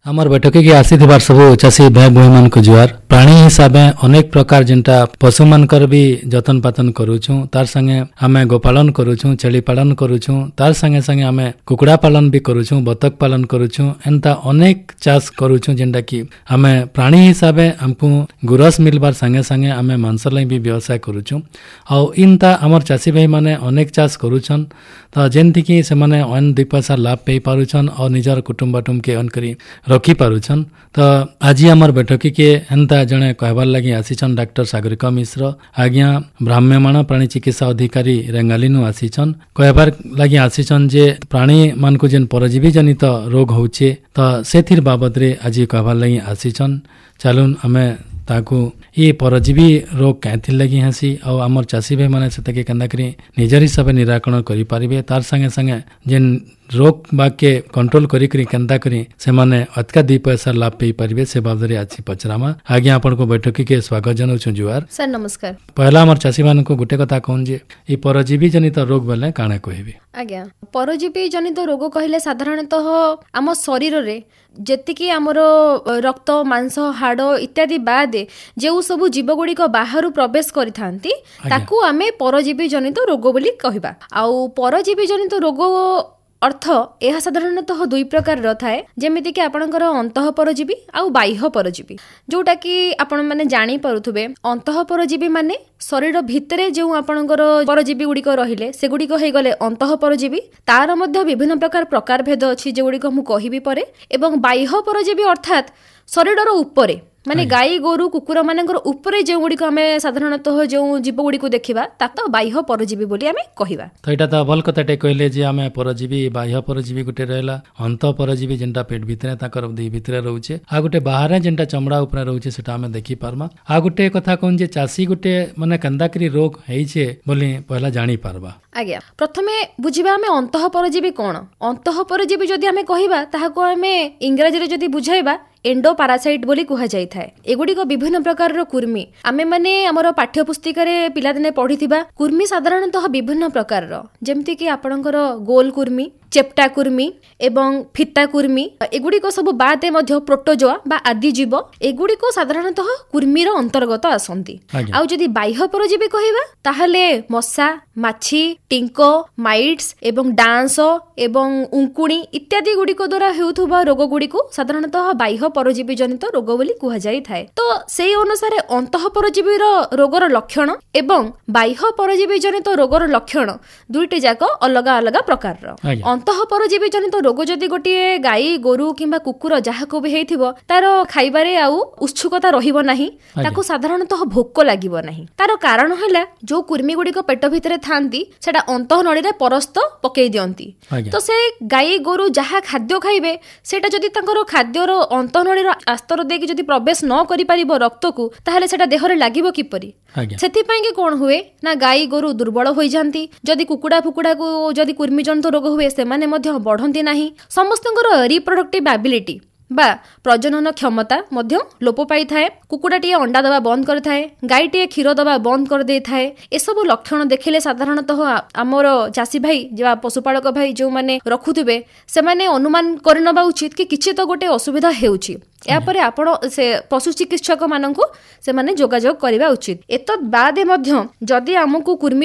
आमर बैठक के आसीथिबार सब चाषी भाई बुई मान को जुआर प्राणी हिसाब अनेक प्रकार जेनटा पशु मानकर भी जतन पातन करूछु तार संगे आमे गोपालन करूछु छेली पालन करूछु तार संगे संगे आमे कुकुड़ा पालन भी करूछु बतक पालन करूछु एंता अनेक चाष करूछु जेनटा कि आमे प्राणी हिसाब हमको गुरस मिलबार संगे संगे आमे मांस लाई भी व्यवसाय करूछु आ इनता आमर चाषी भाई माने अनेक चाष करूछन तो जेनति कि से माने अन दुई पैसा लाभ पे पारुछन और निजर कुटुंब बाटुम के अन करी रखी पारुछन। तो आज आमर बैठक के एंता जड़े कहबार लगी आसीछन डॉक्टर सागरिका मिश्र आज्ञा भ्राम्यमाण प्राणी चिकित्सा अधिकारी रेंगाली आसीछन कहबार लगी आसीछन जे प्राणी मान को जेन परजीवी जनित रोग होचे तो सेथिर बाबद रे आज कहबार लगी आसीछन। चलून आमे ताकू ये परजीवी रोग कैथिर लगी हसी और आमर चाषी भाई मैंने से केन्दा करी निजर हिसाब निराकरण करि पारिबे तार संगे संगे जेन रोग बाके कंट्रोल करी केन्दा करी से माने अतका दी पैसा लाभ पे पारिबे से बाबदरे आज पचरामा आगे आपन को बैठक के स्वागत जनाउछु जुआर। सर नमस्कार। पहला आमर चाषी मान को गुटे कथा कहून जे ई परजीवी जनित रोग बेले काणे कहबे। आज्ञा परजीवी जनित रोग कहले साधारणतः आम शरीर रे जेतिकी आमर रक्त मांस हाड़ इत्यादि बाद जो सब जीव गुड़िक बाहर प्रवेश करिथांती ताकू आमे परजीवी जनित रोग बोली कहबा। आउ परजीवी जनित रोग अर्थ यह साधारणतः दुई प्रकार थाए जेमिति कि आपणकर अंतः परजीवी आउ बाह्य परजीवी जोटा कि आपण माने जानी पारुथुबे अंतः परजीवी माने शरीर भितरे जो आपणकर परजीवी गुड़िक रहिले से गुड़िक हे गले अंतः परजीवी तार मध्य विभिन्न प्रकार भेद अछि जे गुड़िक मु कहिबी परे एवं बाह्य परजीवी अर्थात शरीरर उपरे माने गाई गोरु कुकुर मानकर उपरे जो गुड़िक आमे साधारणतः जो जीव गुड़िक देखिबा तातो बाह्य परजीवी बोली आमे कहिबा। तो एटा त भल कथाटे कहले जे आमे परजीवी बाह्य परजीवी गुटे रहला अंत परजीवी जेनटा पेट भितरे ताकर दी भितरे रहउचे आ गुटे बाहर जेनटा चमड़ा ऊपर रहउचे सेटा आमे देखि पारमा। आ गुटे कथा कोन जे चासी गुटे माने कंदाकरी रोग हेइचे बोली पहला जानी पारबा। आज्ञा प्रथमे बुझिबा आमे अंतः परजीवी कोन अंतः परजीवी जदि आमे कहिबा ताहाको आमे इंग्रजी रे जदि बुझाइबा एंडो पारासाइट बोली कुहा जाय थाए। एगुड़िक विभिन्न प्रकार कुर्मी आमे माने हमर पाठ्य पुस्तिका रे पिला दिने पढ़िथिबा कुर्मी साधारणतः विभिन्न प्रकार जेमति कि आपणकर गोल कुर्मी चेप्टा कुर्मी एवं फिता कुर्मी एगुड़िक सब बादे मध्य प्रोटोजोआ बा आदि जीव एगुड़िक साधारणतः कुर्मीर अंतर्गत आसंती। आउ जदि बाह्य परजीवी कहिबा ताहले मशा माछी टिंको माइट्स एवं डांस एवं उंकुणी इत्यादि गुड़िक द्वारा हेउथुबा रोग गुड़िक साधारणतः बाह्य परजीवी जनित रोग बोली कुहा जाय थाए। तो सेही अनुसारे अंतः परजीवीर रोगर लक्षण एवं बाह्य परजीवी जनित रोगर लक्षण दुईटे जाक अलग अलग प्रकार। अंतः परजीवी जनित रोग जदि गोटे गाई गोरु किंबा कुकुर जहाको भी हेइथिबो तार खाइबारे आउ उत्सुकता रहिबो नाही ताको साधारणतः भोक लागिबो नाही। तार कारण हला जो कुर्मी गुड़िक पेट भितरे थांती सेटा अंतः नळी रे परस्त पकेई दियंती तो से गाई गोरु जहा खाद्य खाइबे सेटा जदि तांकर खाद्यर अंतः नळी रो आस्तर देकी जदि प्रवेश न करि पारिबो रक्त को ताहले सेटा देहरे लागिबो किपरि सेति पई के कोन हुए ना गाई गोरु दुर्बल होई जांती जदि कुकुड़ा फुकुड़ा को जदि कुर्मी जनित रोग हुए से माने मध्य बढ़ंती नाही। समस्तଙ୍କର रिप्रोडक्टिव एबिलिटी बा प्रजनन क्षमता मध्य लोप पाई थाए। कुकुड़ाटी अंडा दबा बंद कर थाए गाईटी क्षीर दबा बंद कर दे थाए। ए सब लक्षण देखिले साधारणतः आमर चाषी भाई जे पशुपालक भाई जो माने रखुथिबे से माने अनुमान करनबा उचित कि किछि तो गोटे असुविधा हेउची या परे आपण से पशु चिकित्सक माननकु से माने जोगाजोग करिबा उचित। एतद बादे मध्य जदि हमकु कुर्मी